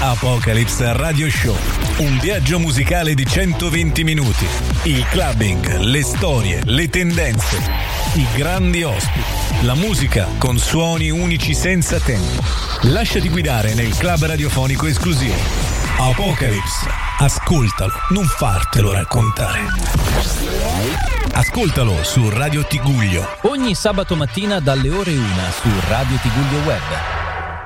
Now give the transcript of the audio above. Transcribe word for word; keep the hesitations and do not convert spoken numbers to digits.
Apocalypse Radio Show, un viaggio musicale di centoventi minuti, il clubbing, le storie, le tendenze, i grandi ospiti, la musica con suoni unici senza tempo. Lasciati guidare nel club radiofonico esclusivo Apocalypse. Ascoltalo, non fartelo raccontare. Ascoltalo su Radio Tiguglio ogni sabato mattina dalle ore una su Radio Tiguglio Web.